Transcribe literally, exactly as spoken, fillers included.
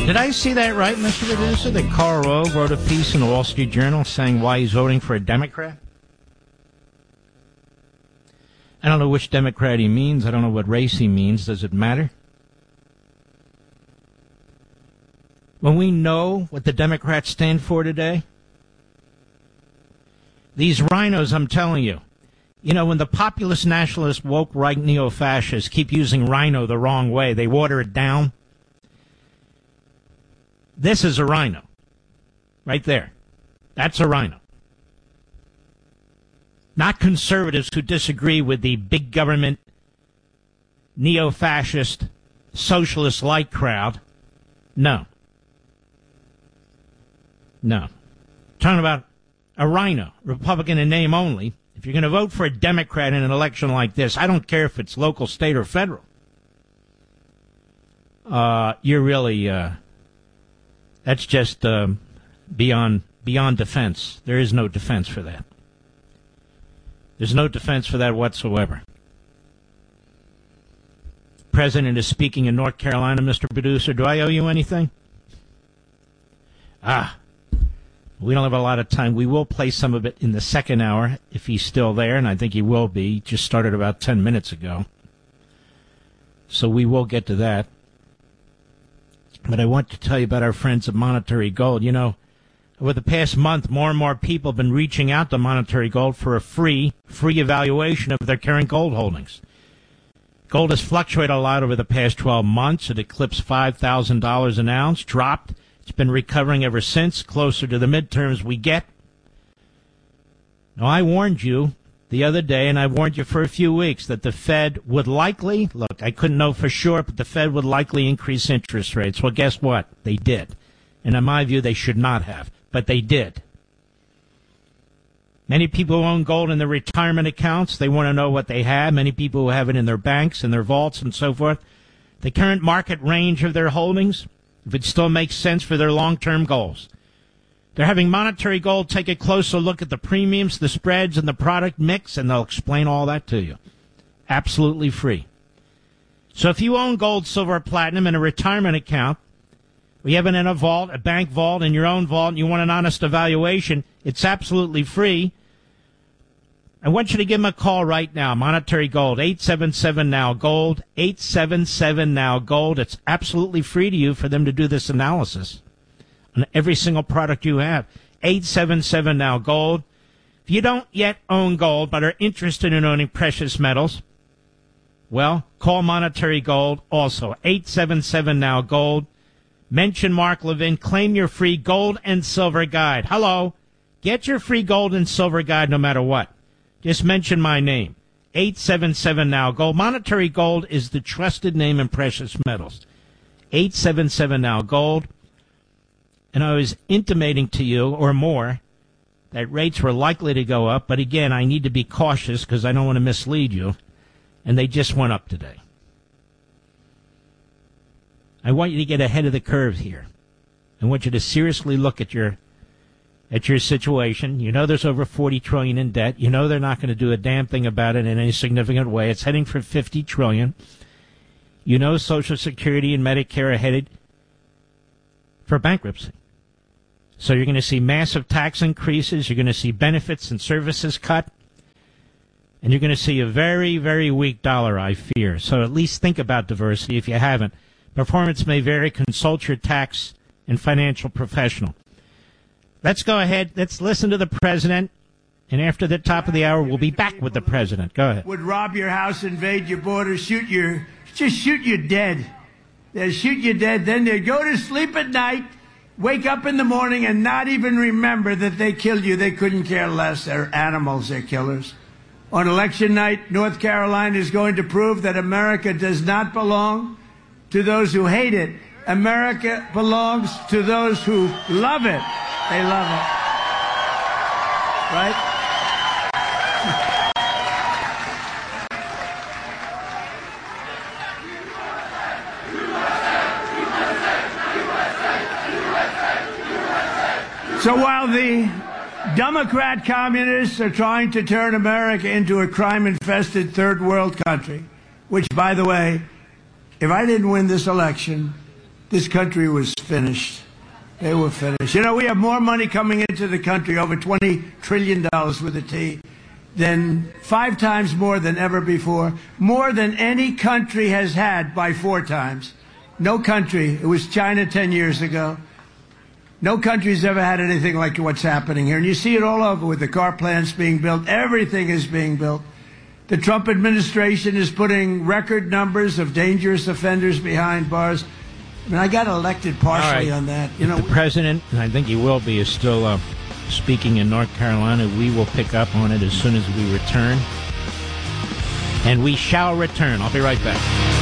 Did I see that right, Mister Producer, that Karl Rove wrote a piece in the Wall Street Journal saying why he's voting for a Democrat? I don't know which Democrat he means. I don't know what race he means. Does it matter? When we know what the Democrats stand for today, these rhinos, I'm telling you, you know, when the populist nationalist woke right neo-fascists keep using rhino the wrong way, they water it down. This is a rhino. Right there. That's a rhino. Not conservatives who disagree with the big government, neo-fascist, socialist-like crowd. No. No. Talking about a rhino, Republican in name only. If you're going to vote for a Democrat in an election like this, I don't care if it's local, state, or federal. Uh, you're really, uh, that's just um, beyond beyond defense. There is no defense for that. There's no defense for that whatsoever. The President is speaking in North Carolina, Mister Producer. Do I owe you anything? Ah, we don't have a lot of time. We will play some of it in the second hour if he's still there, and I think he will be. He just started about ten minutes ago. So we will get to that. But I want to tell you about our friends at Monetary Gold. You know, over the past month, more and more people have been reaching out to Monetary Gold for a free, free evaluation of their current gold holdings. Gold has fluctuated a lot over the past twelve months. It eclipsed five thousand dollars an ounce, dropped. It's been recovering ever since, closer to the midterms we get. Now, I warned you the other day, and I warned you for a few weeks, that the Fed would likely, look, I couldn't know for sure, but the Fed would likely increase interest rates. Well, guess what? They did. And in my view, they should not have. But they did. Many people who own gold in their retirement accounts, they want to know what they have. Many people who have it in their banks, in their vaults, and so forth. The current market range of their holdings, if it still makes sense for their long-term goals. They're having Monetary Gold take a closer look at the premiums, the spreads, and the product mix, and they'll explain all that to you. Absolutely free. So if you own gold, silver, or platinum in a retirement account, or you have it in a vault, a bank vault, in your own vault, and you want an honest evaluation, it's absolutely free. I want you to give them a call right now. Monetary Gold, eight seven seven now gold, eight seven seven now gold. It's absolutely free to you for them to do this analysis on every single product you have. eight seven seven now gold. If you don't yet own gold but are interested in owning precious metals, well, call Monetary Gold also. eight seven seven now gold. Mention Mark Levin. Claim your free gold and silver guide. Hello. Get your free gold and silver guide no matter what. Just mention my name. eight seven seven now gold. Monetary Gold is the trusted name in precious metals. eight seven seven now gold. And I was intimating to you, or more, that rates were likely to go up. But again, I need to be cautious because I don't want to mislead you. And they just went up today. I want you to get ahead of the curve here. I want you to seriously look at your at your situation. You know there's over forty trillion dollars in debt. You know they're not going to do a damn thing about it in any significant way. It's heading for fifty trillion dollars. You know Social Security and Medicare are headed for bankruptcy. So you're going to see massive tax increases. You're going to see benefits and services cut. And you're going to see a very, very weak dollar, I fear. So at least think about diversity if you haven't. Performance may vary. Consult your tax and financial professional. Let's go ahead. Let's listen to the president. And after the top of the hour, we'll be back with the president. Go ahead. Would rob your house, invade your border, shoot your, just shoot you dead. They'd shoot you dead. Then they'd go to sleep at night, wake up in the morning, and not even remember that they killed you. They couldn't care less. They're animals. They're killers. On election night, North Carolina is going to prove that America does not belong to those who hate it. America belongs to those who love it. They love it. Right? So while the Democrat communists are trying to turn America into a crime-infested third world country, which, by the way, if I didn't win this election, this country was finished. They were finished. You know, we have more money coming into the country, over twenty trillion dollars with a T, than five times more than ever before, more than any country has had by four times. No country. It was China ten years ago. No country's ever had anything like what's happening here. And you see it all over with the car plants being built. Everything is being built. The Trump administration is putting record numbers of dangerous offenders behind bars. I mean, I got elected partially right. on that. You know, the president, and I think he will be, is still uh, speaking in North Carolina. We will pick up on it as soon as we return. And we shall return. I'll be right back.